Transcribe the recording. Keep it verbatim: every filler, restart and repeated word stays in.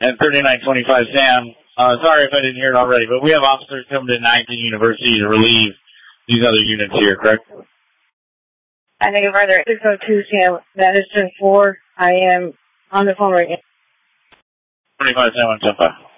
And thirty-nine twenty-five Sam, uh, sorry if I didn't hear it already, but we have officers coming to Acton University to relieve these other units here, correct? I think further six oh two Sam, that is ten four. I am on the phone right now. twenty-five Sam, one ten five.